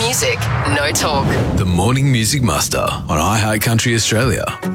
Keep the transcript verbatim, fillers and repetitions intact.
music, no talk. The Morning Music Muster on iHeart Country Australia.